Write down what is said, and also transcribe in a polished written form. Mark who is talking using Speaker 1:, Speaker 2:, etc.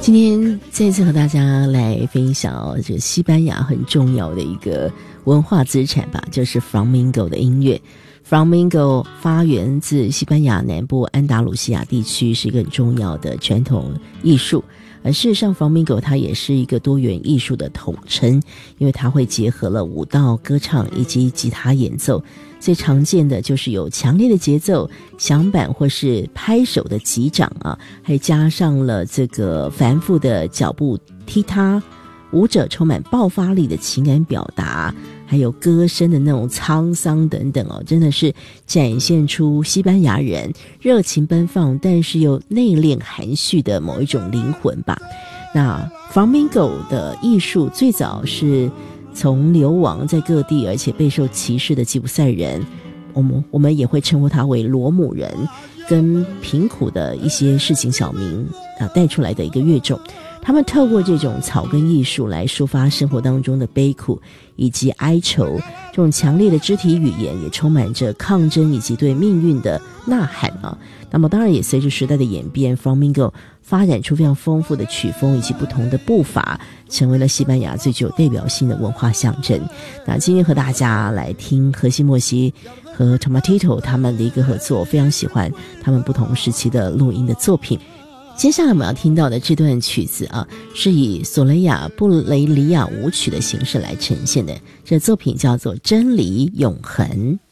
Speaker 1: 今天再次和大家来分享这个西班牙很重要的一个文化资产吧，就是 Flamenco 的音乐。Flamenco 发源自西班牙南部安达卢西亚地区，是一个很重要的传统艺术。而事实上 Flamenco 它也是一个多元艺术的统称，因为它会结合了舞蹈、歌唱以及吉他演奏。最常见的就是有强烈的节奏、响板或是拍手的击掌啊，还加上了这个繁复的脚步踢踏，舞者充满爆发力的情感表达，还有歌声的那种沧桑等等哦，真的是展现出西班牙人热情奔放但是又内敛含蓄的某一种灵魂吧。那 Flamenco 的艺术最早是从流亡在各地而且备受歧视的吉普赛人，我们也会称呼他为罗姆人，跟贫苦的一些市井小民带出来的一个乐种。他们透过这种草根艺术来抒发生活当中的悲苦以及哀愁，这种强烈的肢体语言也充满着抗争以及对命运的呐喊啊。那么当然也随着时代的演变， Flamenco 发展出非常丰富的曲风以及不同的步伐，成为了西班牙最具有代表性的文化象征。那今天和大家来听荷西莫西和 Tomatito 他们的一个合作，非常喜欢他们不同时期的录音的作品。接下来我们要听到的这段曲子啊，是以索雷亚布雷里亚舞曲的形式来呈现的，这作品叫做《真理永恒》。